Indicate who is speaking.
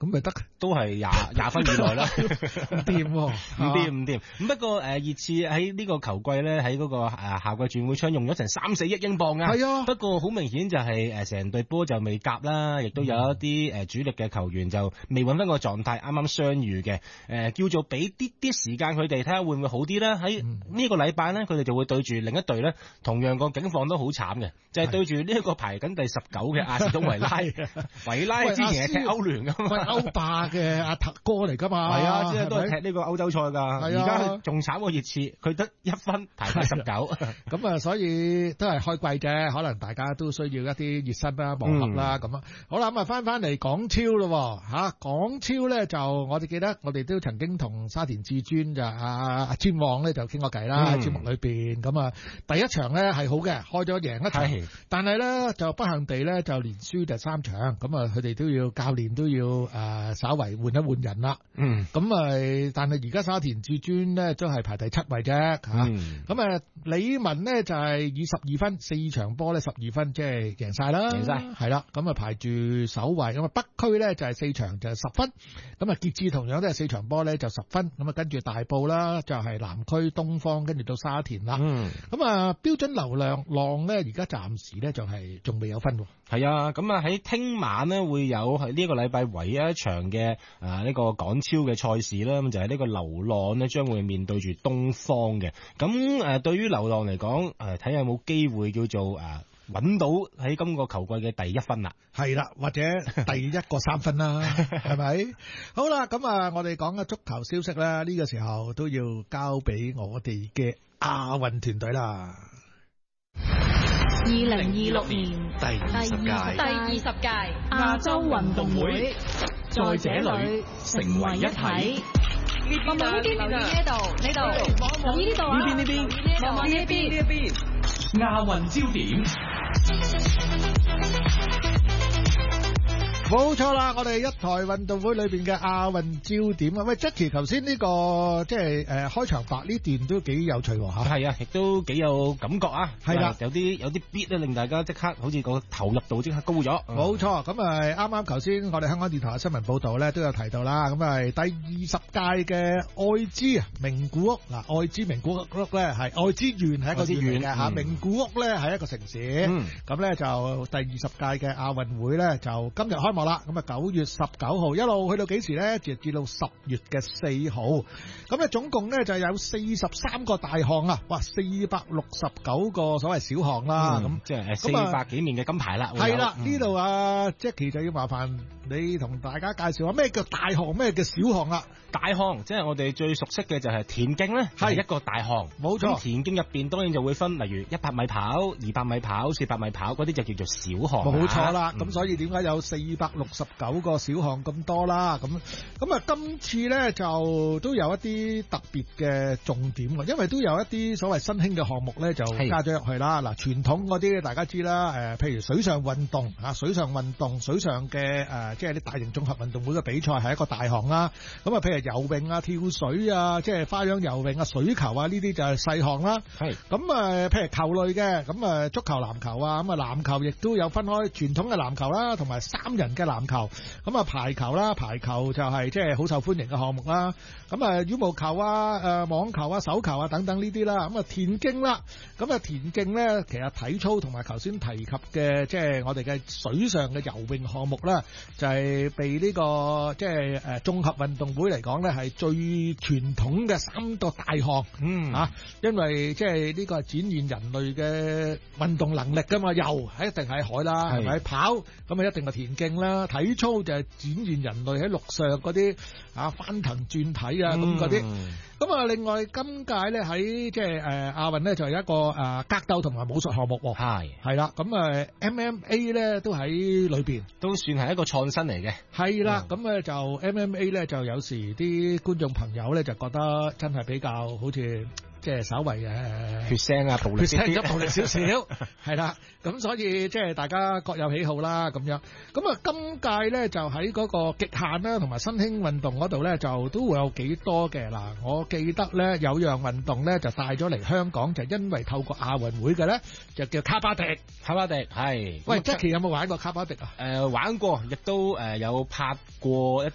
Speaker 1: 咁咪得，
Speaker 2: 都係廿分以內啦，
Speaker 1: 唔掂喎，
Speaker 2: 唔掂。咁不過熱刺喺呢個球季咧，喺嗰個夏季轉會窗用咗成3-4億英鎊啊。
Speaker 1: 係啊。
Speaker 2: 不過好明顯就係成隊波就未夾啦，亦都有一啲主力嘅球員就未揾翻個狀態，啱啱相遇嘅。叫做俾啲時間佢哋睇下會唔會好啲啦。喺呢個禮拜咧，佢哋就會對住另一隊咧，同樣個境況都好慘嘅，就係對住呢一個排緊第19嘅阿士東維拉。維拉之前係踢歐聯噶嘛，
Speaker 1: 歐霸嘅阿特哥嚟噶嘛，
Speaker 2: 係啊，即係都係踢呢個歐洲賽噶。而家仲慘過熱刺，佢得1分排第19。
Speaker 1: 咁啊，所以都係開季啫，可能大家都需要一啲熱身啦、磨合啦咁啊。好啦，咁啊翻嚟港超咯嚇，港超咧就我哋記得，我哋都曾經同沙田至尊就阿詹旺咧就傾過偈啦，喺節目裏邊咁啊。第一場咧係好嘅，開咗贏一場，但係咧就不幸地咧就連輸就3場，咁啊佢哋都要教練都要稍為換一換人啦。咁啊，但係而家沙田至尊咧都係排第7位啫嚇。咁啊，李文咧就係以12分4場波咧12分，即係贏晒啦，係啦。咁啊排住首位，咁啊北區咧就係4場就10分，咁啊傑志同樣都係4場波咧就10分，咁啊跟住大埔啦就係南區東方，跟住到沙田啦。咁啊標準流量浪咧而家暫時咧就係仲未有分喎。
Speaker 2: 係啊，咁啊喺聽晚咧會有係呢個禮拜唯一一場嘅呢個港超嘅賽事啦，咁就係呢個流浪咧將會面對住東方嘅。咁對於流浪嚟講，睇下有冇機會叫做揾到喺今個球季嘅第1分啦，
Speaker 1: 係啦，或者第1個3分啦，係咪？好啦，咁啊，我哋講嘅足球消息啦，呢個時候都要交俾我哋嘅亞運團隊啦。
Speaker 3: 2026年第20屆亞洲運動會，在這裏成為一體。望望呢邊，留意呢度，留意呢度啊！呢邊，望望呢邊。
Speaker 4: 亞運焦點。
Speaker 1: 冇錯啦，我哋一台運動會裏邊嘅亞運焦點啊！喂 ，Jackie， 頭先呢個即係開場白呢段都幾有趣喎嚇。
Speaker 2: 係啊，亦都幾有感覺啊。
Speaker 1: 係啦，
Speaker 2: 有啲 beat 咧，令大家即刻好似個投入度即刻高咗。
Speaker 1: 冇錯，咁啊啱啱頭先我哋香港電台嘅新聞報導咧都有提到啦。咁啊第20屆嘅愛知名古屋嗱，愛知名古屋咧係愛知縣係一個縣嚟嘅嚇，名古屋咧係一個城市。咁咧就第20屆嘅亞運會咧就今日開幕啦，咁啊9月19號一路去到幾時咧？就至到10月嘅4號。咁咧總共咧就有43個大項啊，哇469個所謂小項啦，咁
Speaker 2: 即係400幾面嘅金牌啦。
Speaker 1: 係啦，呢度啊 Jackie 就要麻煩你同大家介紹下咩叫大項，咩叫小項啦。
Speaker 2: 大項即係我哋最熟悉嘅就係田徑咧，係一個大項。
Speaker 1: 冇錯，
Speaker 2: 田徑入邊當然就會分，例如100米跑、200米跑、400米跑嗰啲就叫做小項。
Speaker 1: 冇錯啦，咁所以點解有469個小項咁多啦？咁啊，今次咧就都有一啲特別嘅重點喎，因為都有一啲所謂新興嘅項目咧就加咗入去啦。嗱，傳統嗰啲大家知啦，譬如水上運動啊，水上嘅即係啲大型綜合運動會嘅比賽係一個大項啦。咁啊，譬如游泳啊、跳水啊、即係花樣游泳啊、水球啊呢啲就係細項啦。係咁啊，譬如球類嘅，咁啊足球、籃球啊，咁啊籃球亦都有分開傳統嘅籃球啦，同埋3人嘅籃球。咁啊排球啦，排球就係即係好受歡迎嘅項目啦。咁啊羽毛球啊、網球啊、手球啊等等呢啲啦。咁啊田徑啦，咁啊田徑咧其實體操同埋頭先提及嘅即係我哋嘅水上嘅游泳項目啦，就係被呢個即係綜合運動會嚟講咧係最傳統嘅3個大項。因為即係呢個係展現人類嘅運動能力噶嘛，游係一定喺海啦，係咪？跑咁啊一定係田徑啦，體操就係展現人類喺陸上嗰啲翻騰轉體啊咁嗰啲。咁啊另外今屆咧喺即係亞運咧就有一個格鬥同埋武術項目喎。係啦，咁啊 MMA 咧都喺裏邊，
Speaker 2: 都算係一個創新嚟嘅。係
Speaker 1: 啦，咁咧就 MMA 咧就有時啲觀眾朋友咧就覺得真係比較好似即係稍為
Speaker 2: 血腥啊，暴力啲，
Speaker 1: 血腥暴力少少，係啦。咁所以即係大家各有喜好啦，咁樣。咁啊，今屆咧就喺嗰個極限啦，同埋新興運動嗰度咧，就都會有幾多嘅嗱。我記得咧有樣運動咧就帶咗嚟香港，就因為透過亞運會嘅咧，就叫卡巴迪。卡巴迪係。喂 ，Jackie 有冇玩過卡巴迪啊？
Speaker 2: 玩過，亦都有拍過一